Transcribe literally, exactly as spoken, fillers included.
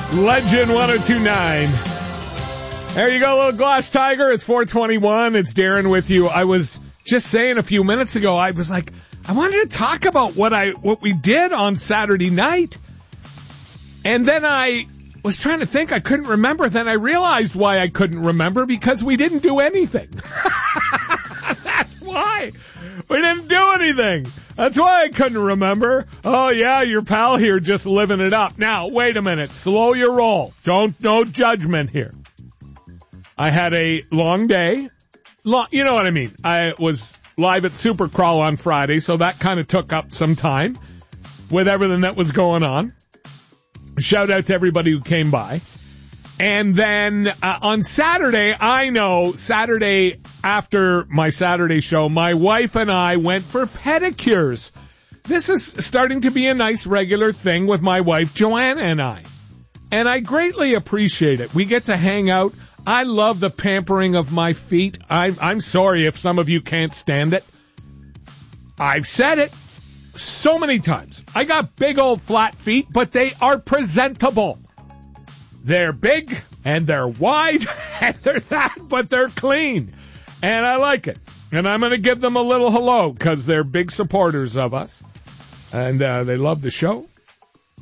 Legend one oh two point nine. There you go, little Glass Tiger. It's four twenty-one. It's Darren with you. I was just saying a few minutes ago, I was like, I wanted to talk about what I what we did on Saturday night. And then I was trying to think. I couldn't remember. Then I realized why I couldn't remember, because we didn't do anything. That's why. We didn't do anything. That's why I couldn't remember. Oh, yeah, your pal here just living it up. Now, wait a minute. Slow your roll. Don't, no judgment here. I had a long day. Long, you know what I mean. I was live at Supercrawl on Friday, so that kind of took up some time with everything that was going on. Shout out to everybody who came by. And then uh, on Saturday, I know Saturday after my Saturday show, my wife and I went for pedicures. This is starting to be a nice regular thing with my wife, Joanna, and I. And I greatly appreciate it. We get to hang out. I love the pampering of my feet. I'm, I'm sorry if some of you can't stand it. I've said it so many times. I got big old flat feet, but they are presentable. They're big, and they're wide, and they're that, but they're clean. And I like it. And I'm going to give them a little hello, because they're big supporters of us. And uh, they love the show.